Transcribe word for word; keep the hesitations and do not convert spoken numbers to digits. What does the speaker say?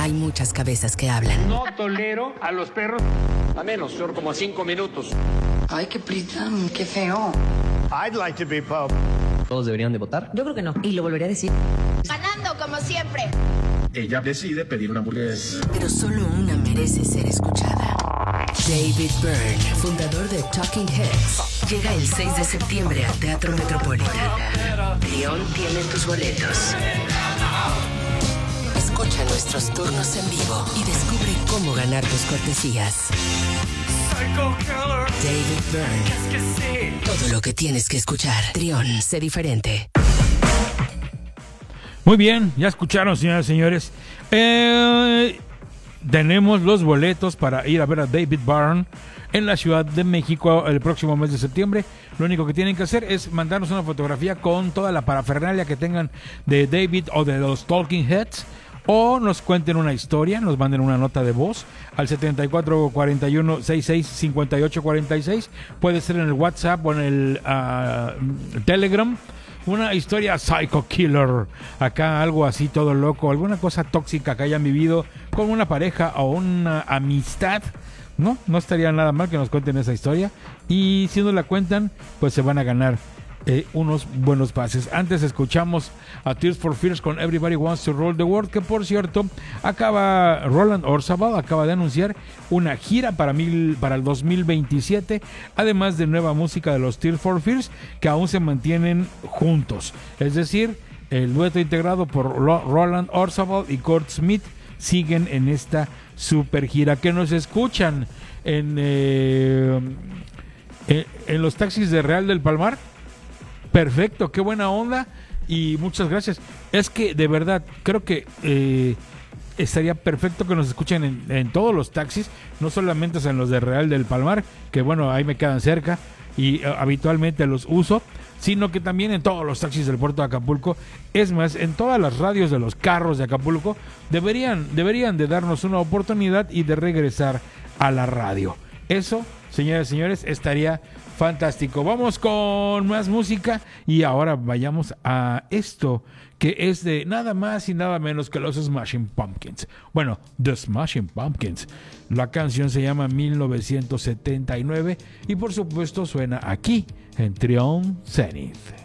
hay muchas cabezas que hablan. No tolero a los perros. A menos, son como cinco minutos. Ay, qué prisa, qué feo. I'd like to be Pope. ¿Todos deberían de votar? Yo creo que no, y lo volveré a decir. Ganando como siempre. Ella decide pedir una hamburguesa. Pero solo una merece ser escuchada. David Byrne, fundador de Talking Heads, llega el seis de septiembre al Teatro Metropolitan. León tiene tus boletos. Escucha nuestros turnos en vivo y descubre cómo ganar tus cortesías. David Byrne. Todo lo que tienes que escuchar. Trión, sé diferente. Muy bien, ya escucharon, señoras y señores. Eh, tenemos los boletos para ir a ver a David Byrne en la Ciudad de México el próximo mes de septiembre. Lo único que tienen que hacer es mandarnos una fotografía con toda la parafernalia que tengan de David o de los Talking Heads, o nos cuenten una historia, nos manden una nota de voz al setenta y cuatro cuarenta y uno sesenta y seis cincuenta y ocho cuarenta y seis. Puede ser en el WhatsApp o en el uh, Telegram. Una historia psycho killer, acá algo así todo loco, alguna cosa tóxica que hayan vivido con una pareja o una amistad. No, no estaría nada mal que nos cuenten esa historia. Y si nos la cuentan, pues se van a ganar eh, unos buenos pases. Antes escuchamos a Tears for Fears con Everybody Wants to Rule the World, que por cierto, acaba Roland Orzabal acaba de anunciar una gira para, mil, para el dos mil veintisiete, además de nueva música de los Tears for Fears, que aún se mantienen juntos. Es decir, el dueto integrado por Roland Orzabal y Kurt Smith siguen en esta super gira. Que nos escuchan en, eh, en, en los taxis de Real del Palmar. Perfecto, qué buena onda y muchas gracias. Es que de verdad creo que eh, estaría perfecto que nos escuchen en, en todos los taxis, no solamente en los de Real del Palmar, que bueno, ahí me quedan cerca y uh, habitualmente los uso, sino que también en todos los taxis del puerto de Acapulco. Es más, en todas las radios de los carros de Acapulco deberían, deberían de darnos una oportunidad y de regresar a la radio. Eso, señoras y señores, estaría fantástico. Vamos con más música y ahora vayamos a esto que es de nada más y nada menos que los Smashing Pumpkins. Bueno, The Smashing Pumpkins. La canción se llama mil novecientos setenta y nueve y por supuesto suena aquí en Trión Zenith.